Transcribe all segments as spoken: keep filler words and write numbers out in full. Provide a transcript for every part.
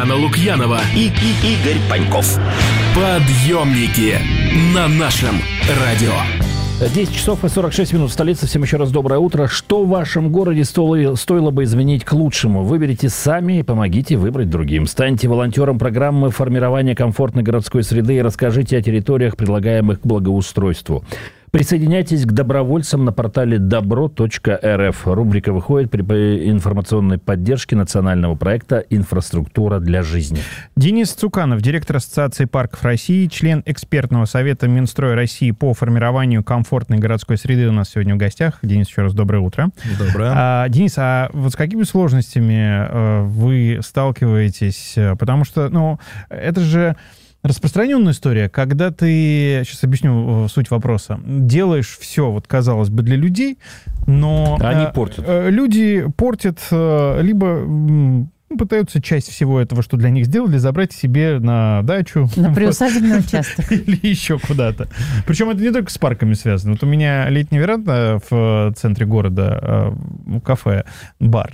Анна Лукьянова и, и Игорь Паньков. Подъемники на нашем радио. десять часов и сорок шесть минут в столице. Всем еще раз доброе утро. Что в вашем городе стоило, стоило бы изменить к лучшему? Выберите сами и помогите выбрать другим. Станьте волонтером программы формирования комфортной городской среды и расскажите о территориях, предлагаемых к благоустройству. Присоединяйтесь к добровольцам на портале добро точка эр эф. Рубрика выходит при информационной поддержке национального проекта «Инфраструктура для жизни». Денис Цуканов, директор Ассоциации парков России, член экспертного совета Минстроя России по формированию комфортной городской среды, у нас сегодня в гостях. Денис, еще раз доброе утро. Доброе. А, Денис, а вот с какими сложностями а, вы сталкиваетесь? Потому что, ну, это же... распространенная история, когда ты, сейчас объясню суть вопроса, делаешь все, вот казалось бы, для людей, но они э, портят. Э, люди портят, э, либо э, пытаются часть всего этого, что для них сделали, забрать себе на дачу. На приусадебный участок. Или еще куда-то. Причем это не только с парками связано. Вот у меня летняя веранда в центре города, кафе, бар.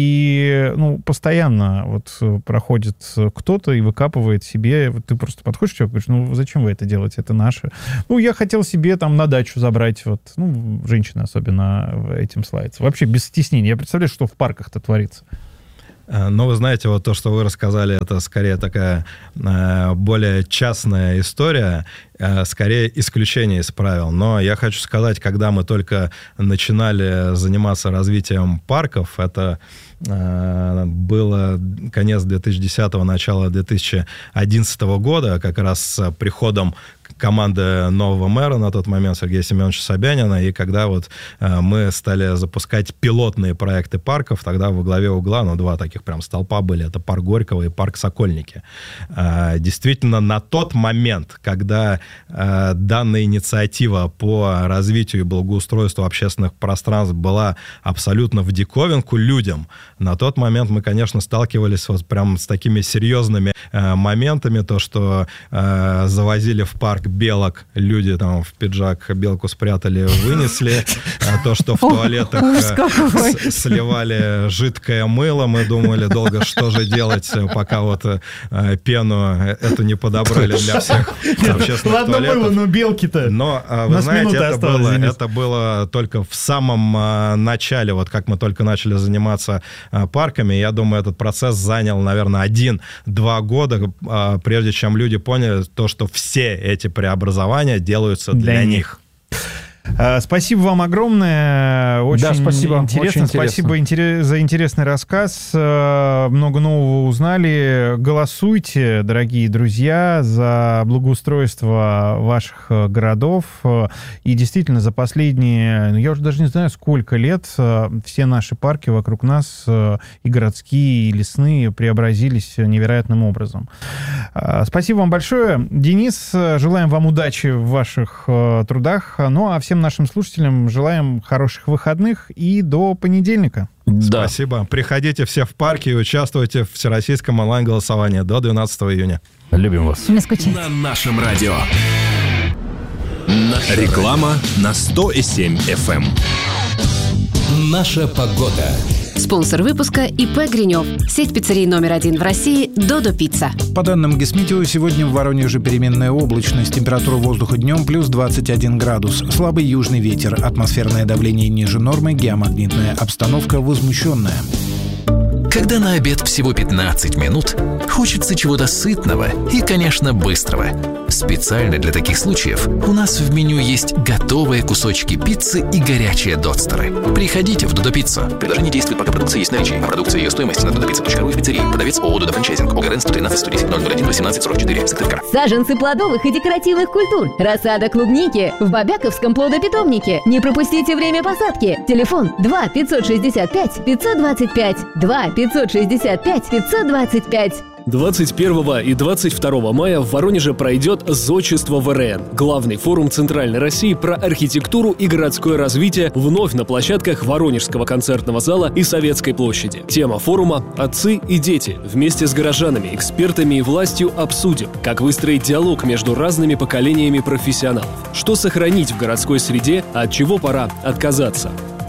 И ну, постоянно вот проходит кто-то и выкапывает себе. Вот ты просто подходишь к человеку и говоришь, ну зачем вы это делаете? Это наше. Ну, я хотел себе там на дачу забрать. Вот, ну, женщины особенно этим славятся. Вообще без стеснения. Я представляю, что в парках-то творится. Ну, вы знаете, вот то, что вы рассказали, это скорее такая э, более частная история, э, скорее исключение из правил. Но я хочу сказать, когда мы только начинали заниматься развитием парков, это э, было конец две тысячи десятого, начало две тысячи одиннадцатого года, как раз с приходом команды нового мэра на тот момент, Сергея Семеновича Собянина, и когда вот э, мы стали запускать пилотные проекты парков, тогда во главе угла, ну, два таких прям столпа были, это парк Горького и парк Сокольники. Э, действительно, на тот момент, когда э, данная инициатива по развитию и благоустройству общественных пространств была абсолютно в диковинку людям, на тот момент мы, конечно, сталкивались вот прям с такими серьезными э, моментами, то, что э, завозили в парк белок, люди там в пиджак белку спрятали, вынесли, то, что в туалетах сливали жидкое мыло, мы думали долго, что же делать, пока вот пену эту не подобрали для всех общественных туалетов. Ладно мыло, но белки-то. Но, вы знаете, это было, это было только в самом начале, вот как мы только начали заниматься парками, я думаю, этот процесс занял, наверное, один-два года, прежде чем люди поняли то, что все эти преобразования делаются для, для них. Спасибо вам огромное. Очень да, спасибо. интересно. Очень спасибо интересно. за интересный рассказ. Много нового узнали. Голосуйте, дорогие друзья, за благоустройство ваших городов. И действительно, за последние, я уже даже не знаю, сколько лет, все наши парки вокруг нас, и городские, и лесные, преобразились невероятным образом. Спасибо вам большое. Денис, желаем вам удачи в ваших трудах. Ну, а всем нашим слушателям желаем хороших выходных и до понедельника. Да. Спасибо. Приходите все в парки и участвуйте в всероссийском онлайн-голосовании до двенадцатого июня. Любим вас. Не скучайте. На нашем радио. Наша реклама на сто и семь эф эм. Наша погода. Спонсор выпуска ИП «Гринев». Сеть пиццерий номер один в России «Додо Пицца». По данным Гисметео, сегодня в Воронеже переменная облачность. Температура воздуха днем плюс двадцать один градус. Слабый южный ветер. Атмосферное давление ниже нормы. Геомагнитная обстановка возмущенная. Когда на обед всего пятнадцать минут, хочется чего-то сытного и, конечно, быстрого. Специально для таких случаев у нас в меню есть готовые кусочки пиццы и горячие додстеры. Приходите в Додо Пиццу. Предложение действует, пока продукция есть в наличии. Продукция и ее стоимость на додо пицца точка ру и в пиццерии. Продавец ООО «Додо Франчайзинг». ОГРН сто тринадцать сто десять ноль ноль один восемнадцать сорок четыре. Сыктывкар. Саженцы плодовых и декоративных культур. Рассада клубники в Бабяковском плодопитомнике. Не пропустите время посадки. Телефон два пятьсот шестьдесят пять пятьсот двадцать пять. два пятьсот шестьдесят пять пятьсот двадцать пять. двадцать первого и двадцать второго мая в Воронеже пройдет «Зодчество ВРН» – главный форум Центральной России про архитектуру и городское развитие вновь на площадках Воронежского концертного зала и Советской площади. Тема форума «Отцы и дети». Вместе с горожанами, экспертами и властью обсудим, как выстроить диалог между разными поколениями профессионалов, что сохранить в городской среде, а от чего пора отказаться.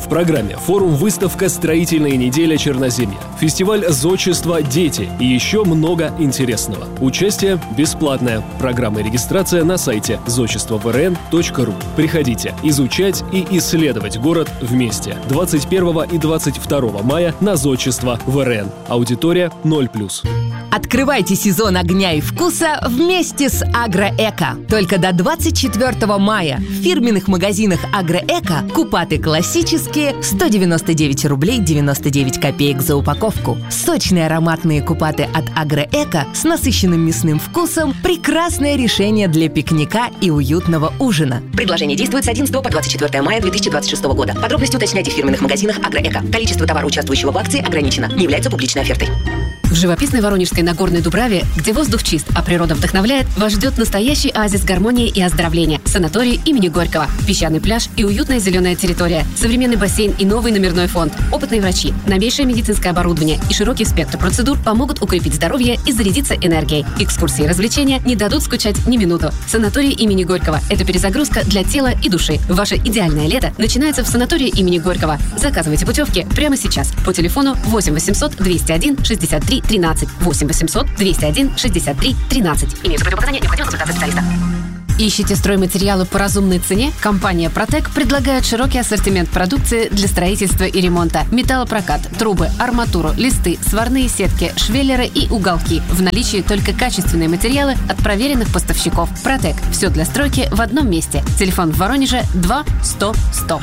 В программе форум-выставка «Строительная неделя Черноземья», фестиваль «Зодчество. Дети» и еще много интересного. Участие бесплатное. Программа и регистрация на сайте зодчество вэ эр эн точка ру. Приходите изучать и исследовать город вместе. двадцать первого и двадцать второго мая на «Зодчество вэ эр эн». Аудитория ноль плюс. Открывайте сезон огня и вкуса вместе с Агроэко. Только до двадцать четвёртого мая в фирменных магазинах Агроэко купаты классические сто девяносто девять рублей девяносто девять копеек за упаковку. Сочные ароматные купаты от Агроэко с насыщенным мясным вкусом – прекрасное решение для пикника и уютного ужина. Предложение действует с одиннадцатого по двадцать четвёртое мая две тысячи двадцать шестого года. Подробности уточняйте в фирменных магазинах Агроэко. Количество товара, участвующего в акции, ограничено. Не является публичной офертой. В живописной Воронежской Нагорной Дубраве, где воздух чист, а природа вдохновляет, вас ждет настоящий оазис гармонии и оздоровления. Санаторий имени Горького, песчаный пляж и уютная зеленая территория, современный бассейн и новый номерной фонд, опытные врачи, новейшее медицинское оборудование и широкий спектр процедур помогут укрепить здоровье и зарядиться энергией. Экскурсии и развлечения не дадут скучать ни минуту. Санаторий имени Горького – это перезагрузка для тела и души. Ваше идеальное лето начинается в санатории имени Горького. Заказывайте путевки прямо сейчас по телефону восемь восемьсот двести один шестьдесят три тринадцать. восемь восемьсот двести один шестьдесят три тринадцать. Имеются противопоказания, необходима консультация специалиста. Ищете стройматериалы по разумной цене? Компания «Протек» предлагает широкий ассортимент продукции для строительства и ремонта. Металлопрокат, трубы, арматуру, листы, сварные сетки, швеллеры и уголки. В наличии только качественные материалы от проверенных поставщиков. «Протек» – все для стройки в одном месте. Телефон в Воронеже два сто сто.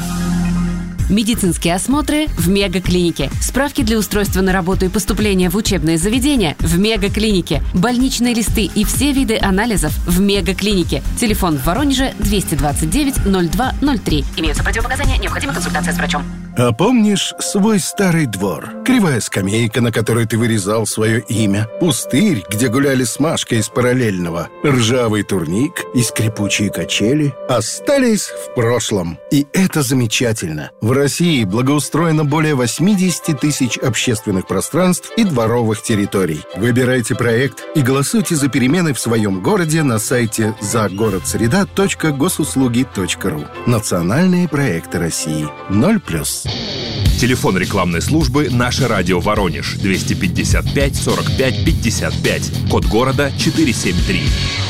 Медицинские осмотры в Мегаклинике. Справки для устройства на работу и поступления в учебные заведения в Мегаклинике. Больничные листы и все виды анализов в Мегаклинике. Телефон в Воронеже двести двадцать девять ноль два ноль три. Имеются противопоказания, необходима консультация с врачом. А помнишь свой старый двор? Кривая скамейка, на которой ты вырезал свое имя. Пустырь, где гуляли с Машкой из параллельного. Ржавый турник и скрипучие качели остались в прошлом. И это замечательно. В России благоустроено более восемьдесят тысяч общественных пространств и дворовых территорий. Выбирайте проект и голосуйте за перемены в своем городе на сайте загородсреда точка госуслуги точка ру. Национальные проекты России. ноль плюс. Телефон рекламной службы «Наше радио Воронеж» двести пятьдесят пять сорок пять пятьдесят пять. Код города четыреста семьдесят три.